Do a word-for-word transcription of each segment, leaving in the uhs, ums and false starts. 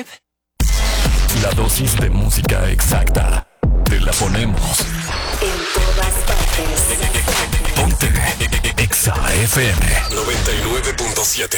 usted. La dosis de música exacta. Te la ponemos. En todas partes. Ponte Exa F M noventa y nueve punto siete.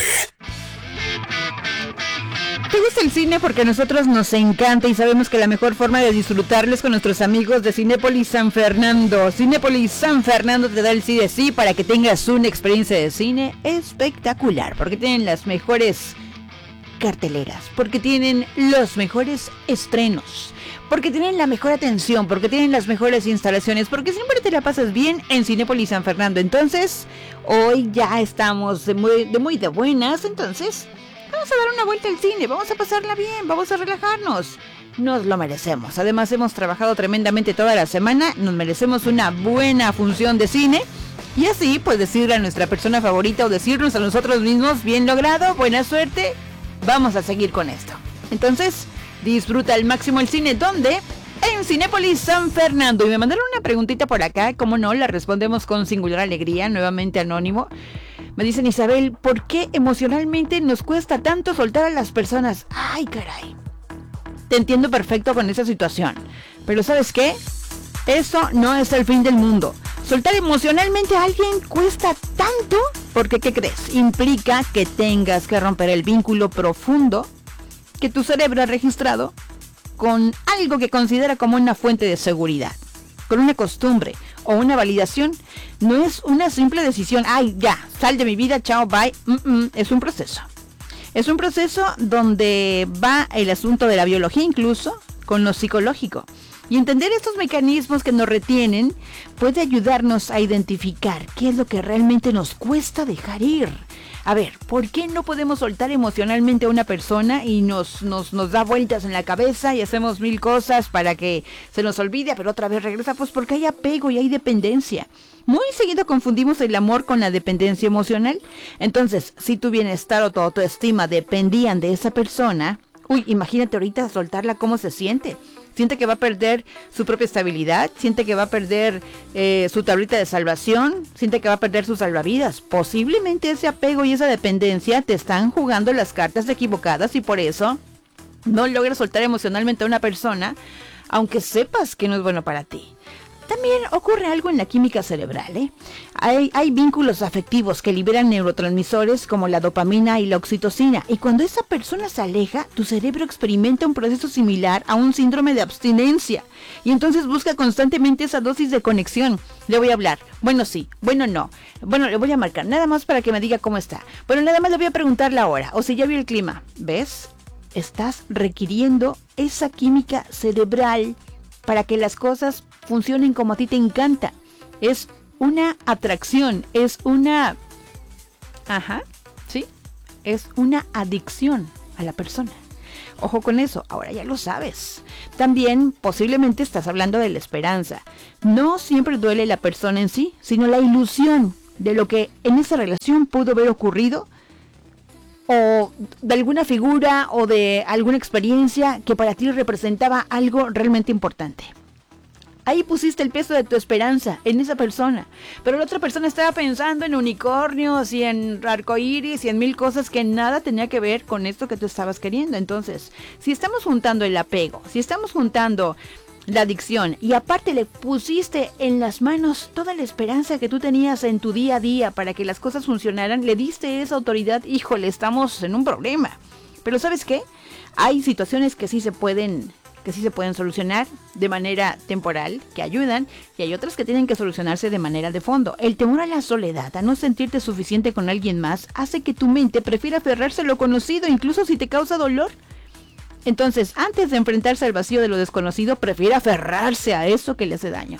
¿Te gusta el cine? Porque a nosotros nos encanta y sabemos que la mejor forma de disfrutarlo es con nuestros amigos de Cinépolis San Fernando. Cinépolis San Fernando te da el sí de sí para que tengas una experiencia de cine espectacular, porque tienen las mejores carteleras, porque tienen los mejores estrenos, porque tienen la mejor atención, porque tienen las mejores instalaciones, porque siempre te la pasas bien en Cinépolis San Fernando. Entonces, hoy ya estamos de muy de, muy de buenas, entonces vamos a dar una vuelta al cine, vamos a pasarla bien, vamos a relajarnos. Nos lo merecemos. Además, hemos trabajado tremendamente toda la semana, nos merecemos una buena función de cine. Y así, pues decirle a nuestra persona favorita o decirnos a nosotros mismos, bien logrado, buena suerte, vamos a seguir con esto. Entonces, disfruta al máximo el cine. ¿Dónde? En Cinépolis San Fernando. Y me mandaron una preguntita por acá, ¿cómo no? La respondemos con singular alegría, nuevamente anónimo. Me dicen, Isabel, ¿por qué emocionalmente nos cuesta tanto soltar a las personas? Ay, caray. Te entiendo perfecto con esa situación. Pero ¿sabes qué? Eso no es el fin del mundo. Soltar emocionalmente a alguien cuesta tanto porque, ¿qué crees? Implica que tengas que romper el vínculo profundo que tu cerebro ha registrado con algo que considera como una fuente de seguridad, con una costumbre o una validación. No es una simple decisión, ay, ya, sal de mi vida, chao, bye. Mm-mm, es un proceso. Es un proceso donde va el asunto de la biología incluso con lo psicológico. Y entender estos mecanismos que nos retienen puede ayudarnos a identificar qué es lo que realmente nos cuesta dejar ir. A ver, ¿por qué no podemos soltar emocionalmente a una persona y nos, nos, nos da vueltas en la cabeza y hacemos mil cosas para que se nos olvide, pero otra vez regresa? Pues porque hay apego y hay dependencia. Muy seguido confundimos el amor con la dependencia emocional. Entonces, si tu bienestar o tu autoestima dependían de esa persona, uy, imagínate ahorita soltarla, ¿cómo se siente? Siente que va a perder su propia estabilidad, siente que va a perder eh, su tablita de salvación, siente que va a perder sus salvavidas. Posiblemente ese apego y esa dependencia te están jugando las cartas equivocadas y por eso no logras soltar emocionalmente a una persona, aunque sepas que no es bueno para ti. También ocurre algo en la química cerebral, ¿eh? Hay, hay vínculos afectivos que liberan neurotransmisores como la dopamina y la oxitocina. Y cuando esa persona se aleja, tu cerebro experimenta un proceso similar a un síndrome de abstinencia. Y entonces busca constantemente esa dosis de conexión. Le voy a hablar. Bueno, sí. Bueno, no. Bueno, le voy a marcar. Nada más para que me diga cómo está. Bueno, nada más le voy a preguntar la hora. O si ya vio el clima. ¿Ves? Estás requiriendo esa química cerebral para que las cosas funcionen como a ti te encanta. Es una atracción, es una... Ajá, ¿sí? Es una adicción a la persona. Ojo con eso, ahora ya lo sabes. También posiblemente estás hablando de la esperanza. No siempre duele la persona en sí, sino la ilusión de lo que en esa relación pudo haber ocurrido, o de alguna figura o de alguna experiencia que para ti representaba algo realmente importante. Ahí pusiste el peso de tu esperanza en esa persona, pero la otra persona estaba pensando en unicornios y en arcoíris y en mil cosas que nada tenía que ver con esto que tú estabas queriendo. Entonces, si estamos juntando el apego, si estamos juntando la adicción y aparte le pusiste en las manos toda la esperanza que tú tenías en tu día a día para que las cosas funcionaran, le diste esa autoridad, híjole, estamos en un problema. Pero ¿sabes qué? Hay situaciones que sí se pueden... que sí se pueden solucionar de manera temporal, que ayudan, y hay otras que tienen que solucionarse de manera de fondo. El temor a la soledad, a no sentirte suficiente con alguien más, hace que tu mente prefiera aferrarse a lo conocido, incluso si te causa dolor. Entonces, antes de enfrentarse al vacío de lo desconocido, prefiere aferrarse a eso que le hace daño.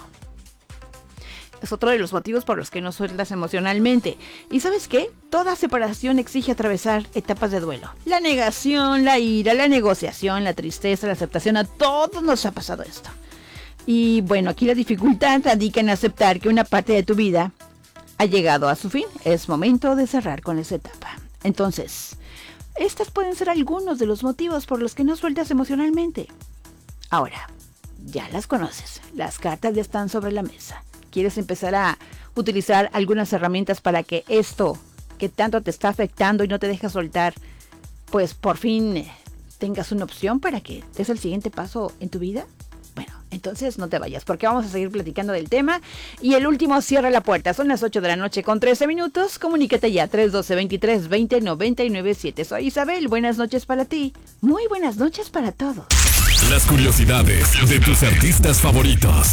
Es otro de los motivos por los que no sueltas emocionalmente. ¿Y sabes qué? Toda separación exige atravesar etapas de duelo. La negación, la ira, la negociación, la tristeza, la aceptación. A todos nos ha pasado esto. Y bueno, aquí la dificultad radica en aceptar que una parte de tu vida ha llegado a su fin. Es momento de cerrar con esa etapa. Entonces, estos pueden ser algunos de los motivos por los que no sueltas emocionalmente. Ahora, ya las conoces. Las cartas ya están sobre la mesa. ¿Quieres empezar a utilizar algunas herramientas para que esto que tanto te está afectando y no te deja soltar, pues por fin tengas una opción para que des el siguiente paso en tu vida? Bueno, entonces no te vayas, porque vamos a seguir platicando del tema. Y el último, cierra la puerta. Son las ocho de la noche con trece minutos. Comunícate ya, tres uno dos, veintitrés veinte noventa y nueve siete. Soy Isabel, buenas noches para ti. Muy buenas noches para todos. Las curiosidades de tus artistas favoritos.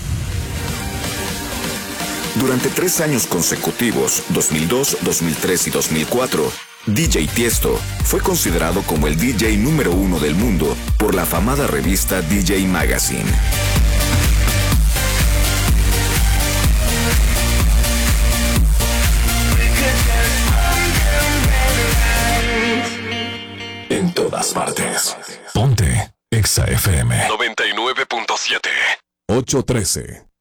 Durante tres años consecutivos, dos mil dos, dos mil tres y dos mil cuatro, D J Tiesto fue considerado como el D J número uno del mundo por la afamada revista D J Magazine. En todas partes. Ponte Exa F M noventa y nueve punto siete. ocho trece.